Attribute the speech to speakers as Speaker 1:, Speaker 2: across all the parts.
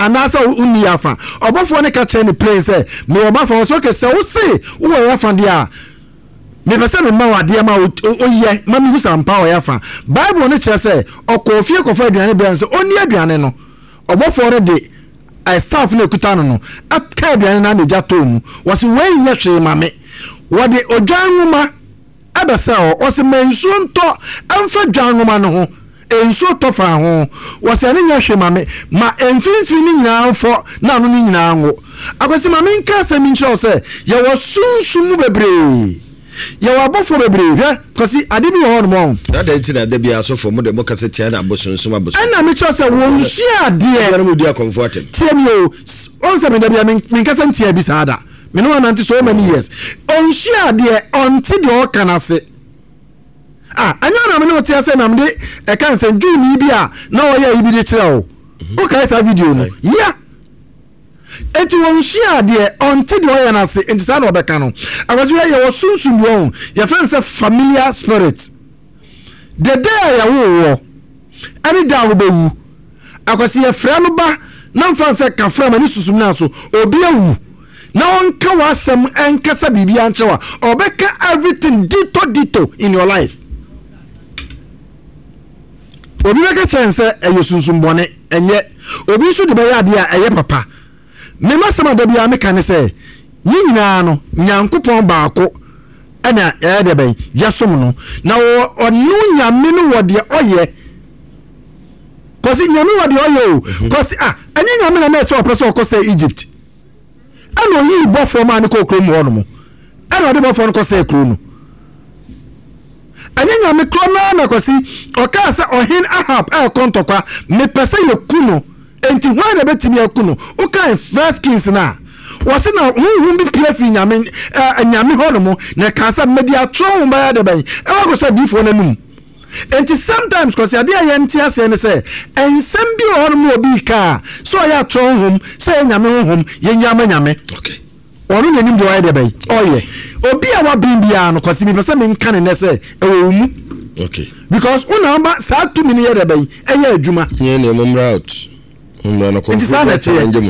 Speaker 1: anasa uni yafa obofo ne ka che ne play say me o ma fa so ke say wo say wo yafa dia me pese me ma wade ma oye ma me husa mpa wo yafa bible ne che say okofie kofa aduane bia say oni aduane no obofo re de I staff na kuta no atka aduane na de jato mu wo se we nya hwe ma me wo de odwan nwuma abasa o se mensu nto amfa dwan nwuma no ho enso tofa ho wose ne nya hwe mame ma emfinfin ni nyina fo na no ni nyina ngo akwesi mame nka se mi nche se ye wo sunsumu bebre ye wo abofo bebre hwe kosi ade bi ho no mo
Speaker 2: that dey tina de bia so for mo de mo kase tia na abosunsun abosun
Speaker 1: ana mi che se wo nsu ade
Speaker 2: na mo dia comforting
Speaker 1: tie mi o on se me de bia mi kase ntia bi saada me no na nti so many years on nsu ade onti de o kanase anya na me no tia se na me e kan se June bi a na wo ya ibi de kire o o kai sa video no ya eti won share de onti de o ya na se enti sa na obeka no akwaso ya wo sunsun bi o ya friend say familiar spirit the day ya wo ani da wo bewu akwaso ya fra no ba na mfa se ka fra ma ni susum na so obi awu na won ka wasam enkasa bibia nchewa obeka everything dito in your life obi beka chance eye sunsun bone enye obi so de be ya de a eye papa me masama da bia me kan se nyina no nyankopon baako ana de ben yasom no na onu nyame no wo de oye kosi nyame wo de oye kosi anya nyame na se opreso okose Egypt ana yi bofo ma ne kokro mu ono mo ana de bofo no kose ekro no anyanya me krona na kwasi okasa ohin Ahab kontokwa me pese yekuno enti hwan na betimi yekuno ukai first kings na wase na hu bi plefi nyame nyame hono mo na kasa media tro mba ya de ban e wa go se bifo na num enti sometimes kwasi ade aye nti ase ne se ensem bi hono mo obi ka so ya tro hum se nyame hum ye nyame
Speaker 2: okay
Speaker 1: onu nenim de wa de ban oye obi a wa bimbia no kwasi mi pese me nka ne se ewumu
Speaker 2: okay
Speaker 1: because una ba sa 2 mini ye de ban eye adwuma
Speaker 2: ye ne mumra out mumra no ko njemu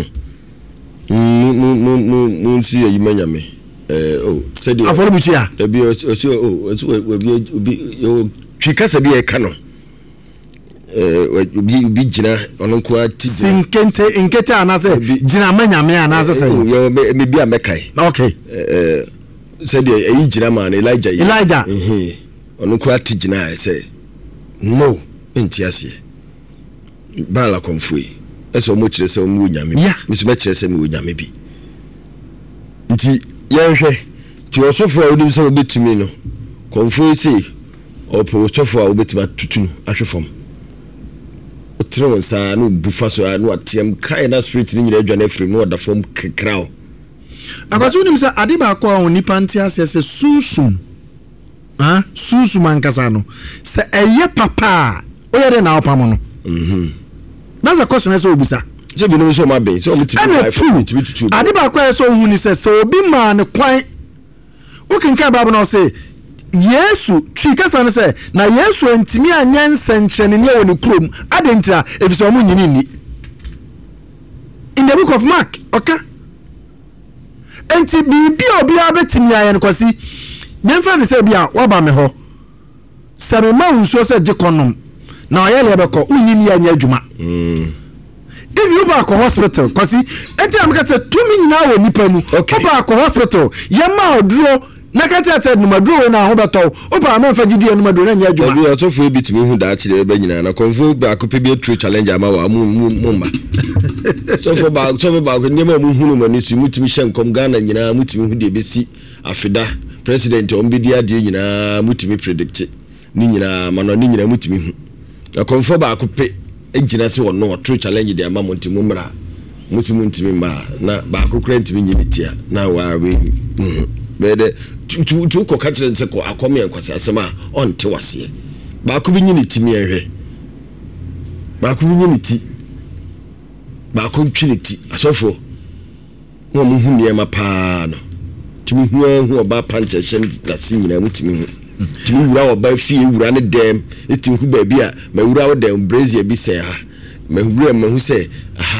Speaker 2: nu si ye yimanyame said
Speaker 1: aforo butia
Speaker 2: da bi obi yo twikasa bi e ka no bi gina ono ko ati
Speaker 1: sinkente anase gina manyame anase say
Speaker 2: yo me bi amekai
Speaker 1: okay
Speaker 2: said e gina man Elijah ono ko ati gina say no entiase bala konfui eso mo kire se mo nyame mi so me kire se mo nyame bi nti yenhwe ti osofo a odim se obetumi no konfui say opo osofo a obetima tutunu ahwefom otre wonsa no bufa so no atiem kai na spirit ni nyira adwane free no oda fom krao
Speaker 1: akwaso nim se ade ba ko a nipa ntiase se susum susum ankasa no se eye papa oyere na opam no that's a question so obisa
Speaker 2: je bi no so ma ben so omutimi life
Speaker 1: ade ba ko so hu ni se obi ma ne kwan ukinka baba no se Yesu twikasa ne se na Yesu entimi anya nsenchene ne woni krom adentia efiso mu nyini ni in the book of Mark okay enti bibi obi abetimi ayen kwasi demfa ne se bia waba me ho sebe ma unso se jekonom na oyele ebeko unyini anya adwuma if you back hospital kwasi enti amka se 2 nyina wo nipa mu back hospital ye ma oduro nakati said no maduro na hobeto opa ma fa gidi no maduro na nya adwuma
Speaker 2: bi otofo ebitimi hu da akire be nyina na konfo ba akope true challenge ama wa mumba so ba ko nyema mu hunu mani su mutimi hyenkom Ghana nyina mutimi hu de besi afida president ombidi ade nyina mutimi predict ni nyina mano ni nyina mutimi hu na konfo ba akope ejina se wono true challenge de ama montimu mra mutimi ntimi ma na ba akokra ntimi nyinitia na wa we bede tu ko katre nse ko akome enkwase asema onte wase ba ko bi nyini timi enhwe ba ko bi nyini ti ba ko twini ti asofo wo mu hu ne ma pa no timi hu oba panche hye na sinyina mutimi hu timi wura oba fie wura ne dem eti hu ba bi a ma wura wo dem brazier bi se ha ma wura ma hu se